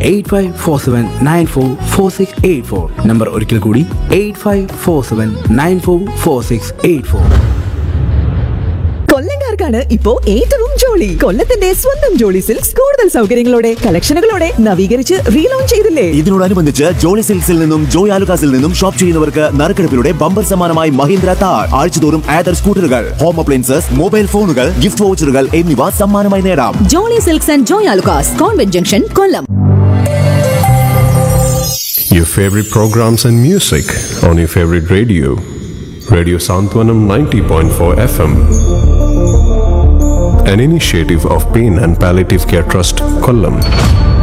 8547944684. Number ഒരിക്കൽ കൂടി 8547944684. കൊല്ലംകാർക്കാണ് ഇപ്പോ ഏറ്റവും ജോളി. കൊല്ലത്തിന്റെ സ്വന്തം ജോളി സിൽക്സ് കൂടുതൽ സൗകര്യങ്ങളോടെ കളക്ഷനുകളോടെ നവീകരിച്ച് റീലോഞ്ച് ചെയ്തില്ലേ? ഇതിനോടനുബന്ധിച്ച് ജോളി സിൽക്സിൽ നിന്നും ജോയ് ആലുകാസിൽ നിന്നും ഷോപ്പ് ചെയ്യുന്നവർക്ക് നറുക്കെടുപ്പിലൂടെ ബമ്പർ സമ്മാനമായി മഹീന്ദ്ര താർ, ആഴ്ചതോറും ആദർ സ്കൂട്ടറുകൾ, ഹോം അപ്ലയൻസസ്, മൊബൈൽ ഫോണുകൾ, ഗിഫ്റ്റ് വൗച്ചറുകൾ എന്നിവ സമ്മാനമായി നേടാം. Jolly silks and Joy Alukkas, convent junction, Kollam. Your favorite programs and music on your favorite radio. Radio Santwanam 90.4 FM. An initiative of Pain and Palliative Care Trust, Kollam.